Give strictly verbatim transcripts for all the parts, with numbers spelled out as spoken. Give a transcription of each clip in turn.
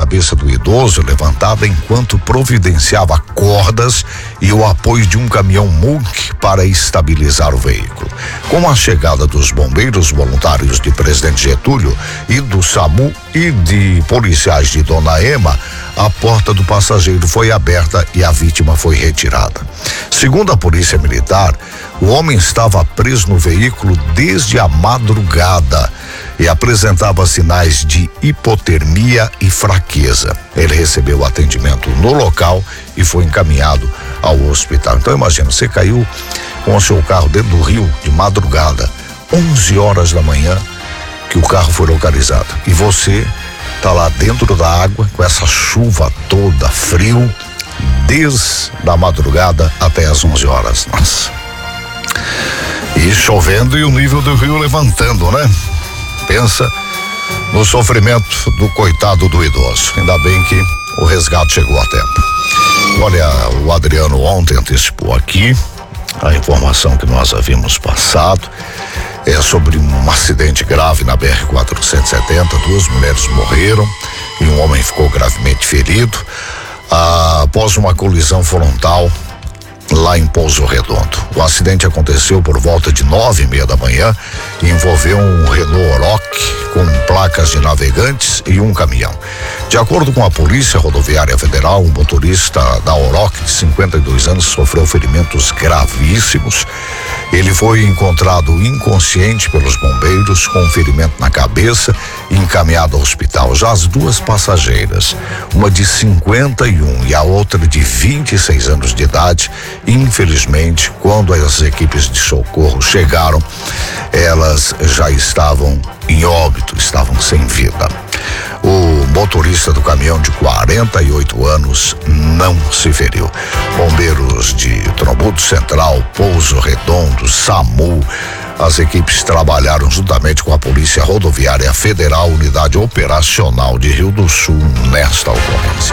cabeça do idoso levantada enquanto providenciava cordas e o apoio de um caminhão mulk para estabilizar o veículo. Com a chegada dos bombeiros voluntários de Presidente Getúlio e do SAMU e de policiais de Dona Ema, a porta do passageiro foi aberta e a vítima foi retirada. Segundo a Polícia Militar, o homem estava preso no veículo desde a madrugada e apresentava sinais de hipotermia e fraqueza. Ele recebeu atendimento no local e foi encaminhado ao hospital. Então imagina, você caiu com o seu carro dentro do rio de madrugada, onze horas da manhã, que o carro foi localizado. E você tá lá dentro da água com essa chuva toda, frio, desde a madrugada até as onze horas. Nossa. E chovendo e o nível do rio levantando, né? Pensa no sofrimento do coitado do idoso. Ainda bem que o resgate chegou a tempo. Olha, o Adriano ontem antecipou aqui a informação que nós havíamos passado. É sobre um acidente grave na B R quatrocentos e setenta, duas mulheres morreram e um homem ficou gravemente ferido ah, após uma colisão frontal lá em Pouso Redondo. O acidente aconteceu por volta de nove e meia da manhã e envolveu um Renault Oroch com placas de navegantes e um caminhão. De acordo com a Polícia Rodoviária Federal, o motorista da Oroch, de cinquenta e dois anos, sofreu ferimentos gravíssimos. Ele foi encontrado inconsciente pelos bombeiros com ferimento na cabeça e encaminhado ao hospital. Já as duas passageiras, uma de cinquenta e um e a outra de vinte e seis anos de idade, infelizmente, quando as equipes de socorro chegaram, elas já estavam em óbito, estavam sem vida. O motorista do caminhão, de quarenta e oito anos, não se feriu. Bombeiros de Trombudo Central, Pouso Redondo, SAMU, as equipes trabalharam juntamente com a Polícia Rodoviária Federal, Unidade Operacional de Rio do Sul, nesta ocorrência.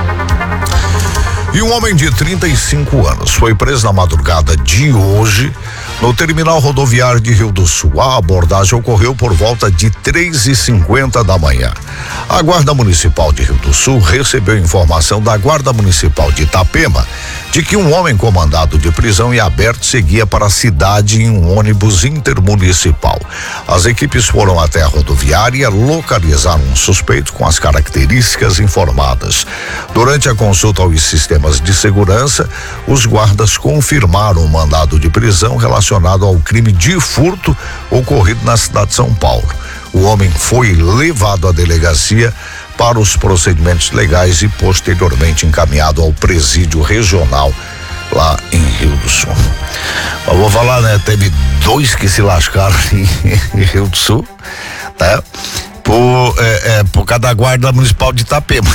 E um homem de trinta e cinco anos foi preso na madrugada de hoje no terminal rodoviário de Rio do Sul. A abordagem ocorreu por volta de três e cinquenta da manhã. A Guarda Municipal de Rio do Sul recebeu informação da Guarda Municipal de Itapema de que um homem com mandado de prisão em aberto seguia para a cidade em um ônibus intermunicipal. As equipes foram até a rodoviária, localizaram um suspeito com as características informadas. Durante a consulta aos sistemas de segurança, os guardas confirmaram o mandado de prisão relacionado ao crime de furto ocorrido na cidade de São Paulo. O homem foi levado à delegacia para os procedimentos legais e posteriormente encaminhado ao presídio regional lá em Rio do Sul. Eu vou falar, né? Teve dois que se lascaram em, em Rio do Sul, né? Por, é, é, por causa da Guarda Municipal de Itapema.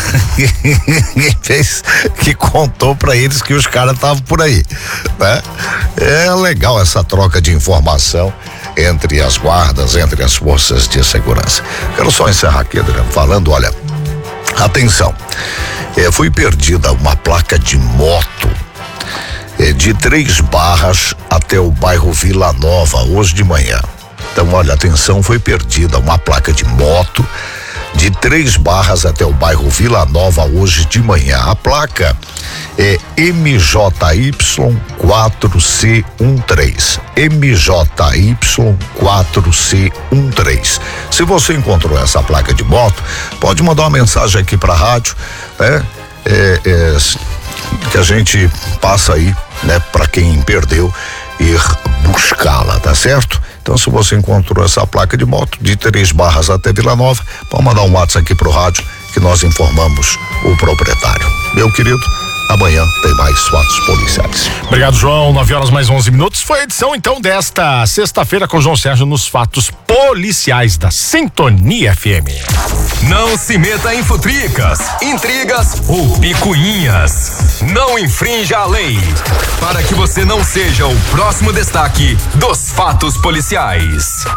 fez, que contou pra eles que os caras estavam por aí, né? É legal essa troca de informação entre as guardas, entre as forças de segurança. Quero só encerrar aqui, Adriano, falando, olha, atenção, é, foi perdida uma placa de moto é, de Três Barras até o bairro Vila Nova hoje de manhã. Então, olha, atenção, foi perdida uma placa de moto de Três Barras até o bairro Vila Nova hoje de manhã. A placa é M J Y quatro C treze. M J Y quatro C treze. Se você encontrou essa placa de moto, pode mandar uma mensagem aqui para a rádio, né? É, é, que a gente passa aí, né, para quem perdeu, ir buscá-la, tá certo? Então, se você encontrou essa placa de moto de Três Barras até Vila Nova, pode mandar um WhatsApp aqui pro rádio que nós informamos o proprietário. Meu querido, amanhã tem mais fatos policiais. Obrigado, João. nove horas mais onze minutos. Foi a edição, então, desta sexta-feira com o João Sérgio nos fatos policiais da Sintonia F M. Não se meta em futricas, intrigas ou picuinhas. Não infrinja a lei. Para que você não seja o próximo destaque dos fatos policiais.